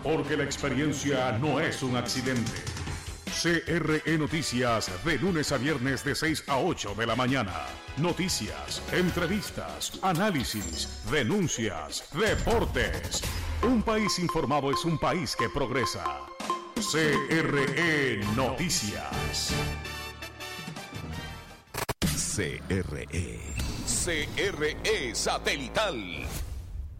porque la experiencia no es un accidente. CRE Noticias, de lunes a viernes de 6 a 8 de la mañana. Noticias, entrevistas, análisis, denuncias, deportes. Un país informado es un país que progresa. CRE Noticias. CRE Satelital.